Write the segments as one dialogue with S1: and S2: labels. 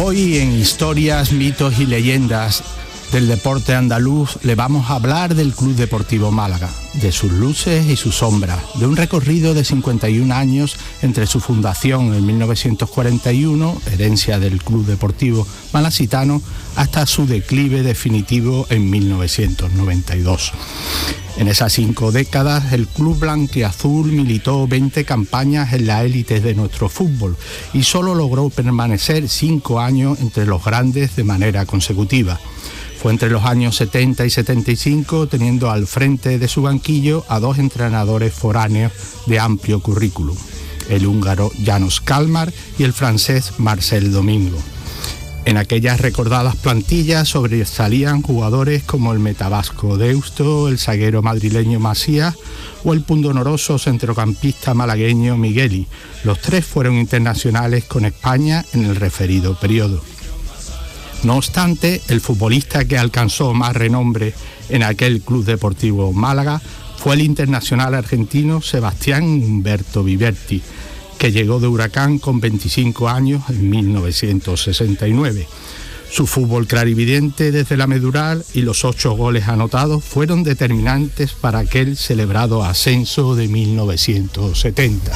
S1: Hoy en Historias, Mitos y Leyendas del Deporte Andaluz le vamos a hablar del Club Deportivo Málaga, de sus luces y sus sombras, de un recorrido de 51 años entre su fundación en 1941, herencia del Club Deportivo Malacitano, hasta su declive definitivo en 1992. En esas 5 décadas, el club blanquiazul militó 20 campañas en la élite de nuestro fútbol y solo logró permanecer 5 años entre los grandes de manera consecutiva. Fue entre los años 70 y 75, teniendo al frente de su banquillo a 2 entrenadores foráneos de amplio currículum, el húngaro János Kálmár y el francés Marcel Domingo. En aquellas recordadas plantillas sobresalían jugadores como el metabasco Deusto, el zaguero madrileño Masías o el pundonoroso centrocampista malagueño Migueli. Los 3 fueron internacionales con España en el referido periodo. No obstante, el futbolista que alcanzó más renombre en aquel Club Deportivo Málaga fue el internacional argentino Sebastián Humberto Viverti, que llegó de Huracán con 25 años en 1969. Su fútbol clarividente desde la medular y los 8 goles anotados fueron determinantes para aquel celebrado ascenso de 1970.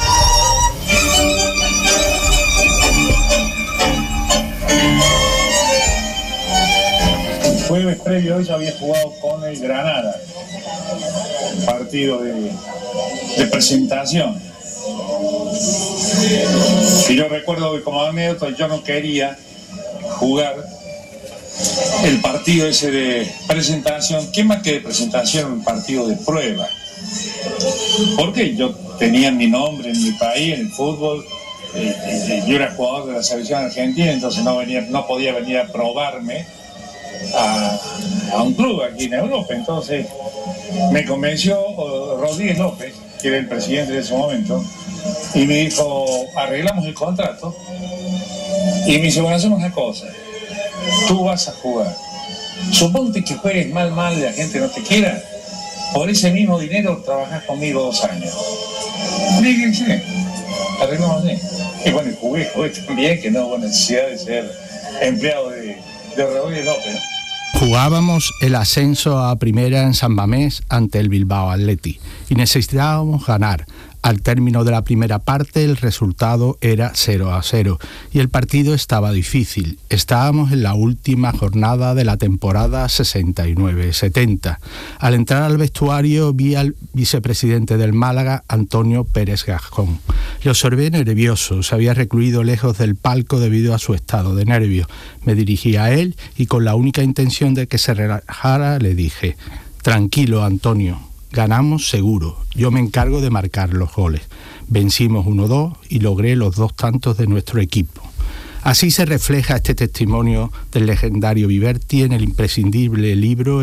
S2: Jueves previo a eso había jugado con el Granada, un partido de presentación. Y yo recuerdo que como anécdota yo no quería jugar el partido ese de presentación, ¿qué más que de presentación? Un partido de prueba. Porque yo tenía mi nombre en mi país, en el fútbol, yo era jugador de la selección argentina, entonces no podía venir a probarme a un club aquí en Europa. Entonces me convenció Rodríguez López, que era el presidente de ese momento, y me dijo, arreglamos el contrato, y me dice, bueno, hacemos una cosa, tú vas a jugar, suponte que juegues mal y la gente no te quiera, por ese mismo dinero trabajás conmigo 2 años. Dije, sí, arreglamos así. Y bueno, jugué también, que no hubo necesidad de ser empleado de Rodríguez López.
S1: Jugábamos el ascenso a primera en San Mamés ante el Bilbao Athletic y necesitábamos ganar. Al término de la primera parte el resultado era 0-0 y el partido estaba difícil. Estábamos en la última jornada de la temporada 69-70. Al entrar al vestuario vi al vicepresidente del Málaga, Antonio Pérez Gascón. Le observé nervioso, se había recluido lejos del palco debido a su estado de nervios. Me dirigí a él y con la única intención de que se relajara le dije: tranquilo, Antonio. Ganamos seguro, yo me encargo de marcar los goles. Vencimos 1-2 y logré los 2 tantos de nuestro equipo. Así se refleja este testimonio del legendario Viverti en el imprescindible libro